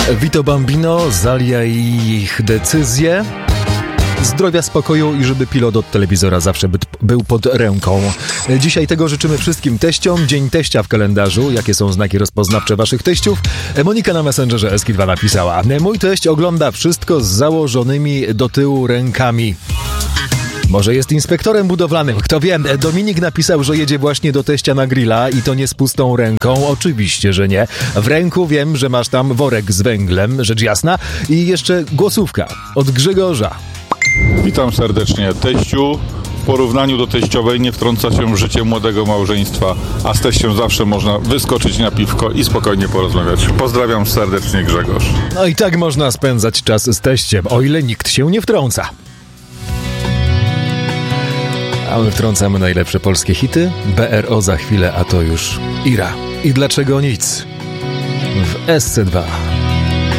Vito Bambino, Zalia i ich decyzje. Zdrowia, spokoju i żeby pilot od telewizora zawsze był pod ręką. Dzisiaj tego życzymy wszystkim teściom. Dzień teścia w kalendarzu. Jakie są znaki rozpoznawcze waszych teściów? Monika na Messengerze Eski2 napisała: mój teść ogląda wszystko z założonymi do tyłu rękami. Może jest inspektorem budowlanym, kto wie. Dominik napisał, że jedzie właśnie do teścia na grilla i to nie z pustą ręką. Oczywiście, że nie. W ręku wiem, że masz tam worek z węglem, rzecz jasna. I jeszcze głosówka od Grzegorza. Witam serdecznie. Teściu w porównaniu do teściowej nie wtrąca się w życie młodego małżeństwa, a z teściem zawsze można wyskoczyć na piwko i spokojnie porozmawiać. Pozdrawiam serdecznie, Grzegorz. No i tak można spędzać czas z teściem, o ile nikt się nie wtrąca. A my wtrącamy najlepsze polskie hity. BRO za chwilę, a to już Ira. I dlaczego nic? W SC2.